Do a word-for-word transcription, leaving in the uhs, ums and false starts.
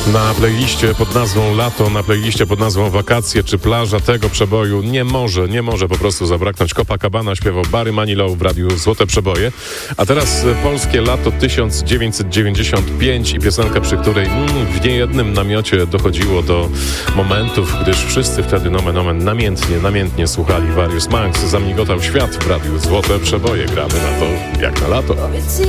Na playliście pod nazwą Lato, na playliście pod nazwą Wakacje czy Plaża tego przeboju nie może, nie może po prostu zabraknąć. Copacabana śpiewał Barry Manilow w radiu Złote Przeboje. A teraz polskie lato tysiąc dziewięćset dziewięćdziesiąt pięć i piosenka, przy której mm, w niejednym namiocie dochodziło do momentów, gdyż wszyscy wtedy nomen omen namiętnie, namiętnie słuchali Various Monks. Zamigotał świat w radiu Złote Przeboje. Gramy na to jak na lato.